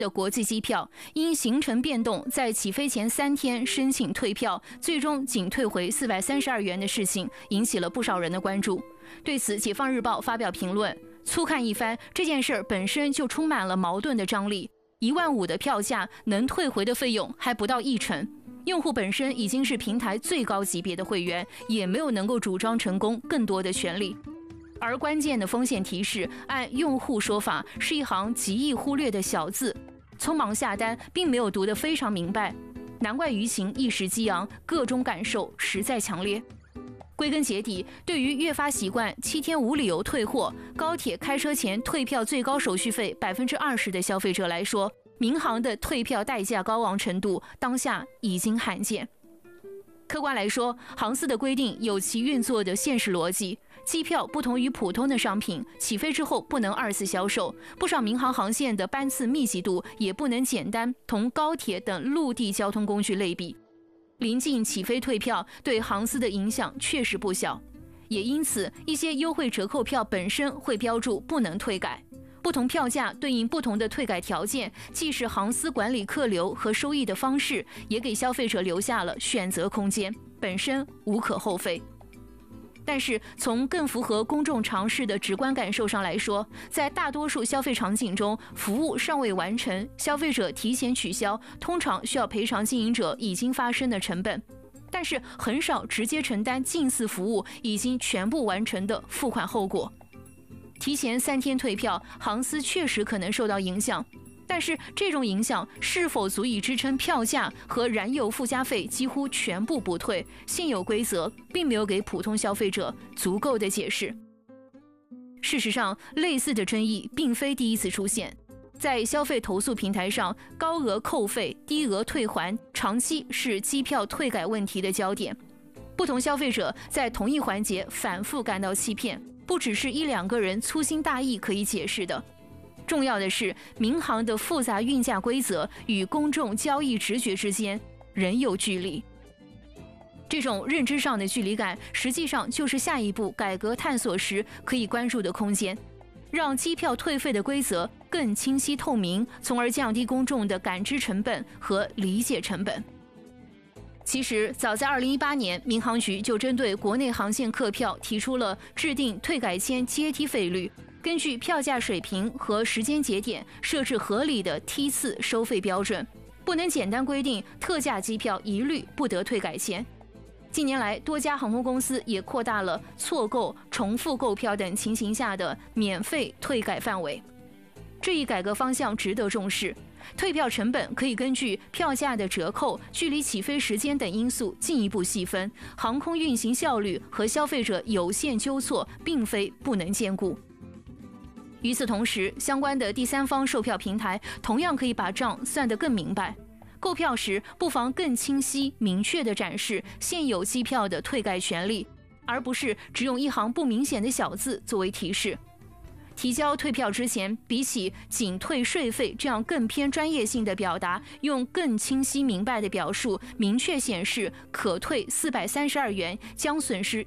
的国际机票，因行程变动，在起飞前3天申请退票，最终仅退回432元的事情，引起了不少人的关注。对此，解放日报发表评论，粗看一番，这件事本身就充满了矛盾的张力。15000的票价能退回的费用还不到1成，用户本身已经是平台最高级别的会员，也没有能够主张成功更多的权利。而关键的风险提示，按用户说法是一行极易忽略的小字，匆忙下单并没有读得非常明白，难怪舆情一时激昂，各种感受实在强烈。归根结底，对于越发习惯7天无理由退货、高铁开车前退票最高手续费20%的消费者来说，民航的退票代价高昂程度当下已经罕见。客观来说，航司的规定有其运作的现实逻辑。机票不同于普通的商品，起飞之后不能2次销售，不少民航航线的班次密集度也不能简单同高铁等陆地交通工具类比。临近起飞退票对航司的影响确实不小，也因此一些优惠折扣票本身会标注不能退改。不同票价对应不同的退改条件，既是航司管理客流和收益的方式，也给消费者留下了选择空间，本身无可厚非。但是从更符合公众常识的直观感受上来说，在大多数消费场景中，服务尚未完成，消费者提前取消，通常需要赔偿经营者已经发生的成本，但是很少直接承担近似服务已经全部完成的付款后果。提前3天退票，航司确实可能受到影响，但是这种影响是否足以支撑票价和燃油附加费几乎全部不退？现有规则并没有给普通消费者足够的解释。事实上，类似的争议并非第一次出现。在消费投诉平台上，高额扣费、低额退还长期是机票退改问题的焦点。不同消费者在同一环节反复感到欺骗，不只是1-2个人粗心大意可以解释的。重要的是，民航的复杂运价规则与公众交易直觉之间仍有距离。这种认知上的距离感，实际上就是下一步改革探索时可以关注的空间，让机票退费的规则更清晰透明，从而降低公众的感知成本和理解成本。其实，早在2018年，民航局就针对国内航线客票提出了制定退改签阶梯费率，根据票价水平和时间节点设置合理的梯次收费标准，不能简单规定特价机票一律不得退改签。近年来，多家航空公司也扩大了错购、重复购票等情形下的免费退改范围。这一改革方向值得重视。退票成本可以根据票价的折扣、距离起飞时间等因素进一步细分，航空运行效率和消费者有限纠错并非不能兼顾。与此同时，相关的第三方售票平台同样可以把账算得更明白。购票时不妨更清晰明确地展示现有机票的退改权利，而不是只用一行不明显的小字作为提示。提交退票之前，比起仅退税费这样更偏专业性的表达，用更清晰明白的表述明确显示可退432元，将损失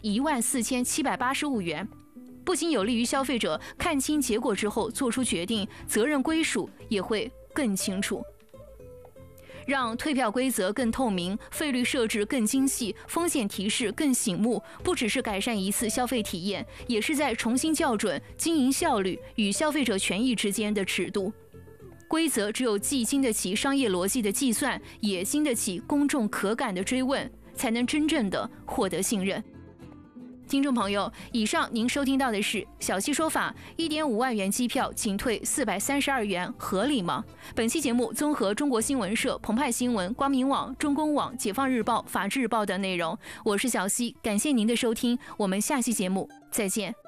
14785元，不仅有利于消费者看清结果之后做出决定，责任归属也会更清楚。让退票规则更透明，费率设置更精细，风险提示更醒目，不只是改善一次消费体验，也是在重新校准经营效率与消费者权益之间的尺度。规则只有既经得起商业逻辑的计算，也经得起公众可感的追问，才能真正的获得信任。听众朋友，以上您收听到的是小七说法，1.5万元机票仅退432元，合理吗？本期节目综合中国新闻社、澎湃新闻、光明网、中公网、解放日报、法制日报等内容。我是小溪，感谢您的收听，我们下期节目再见。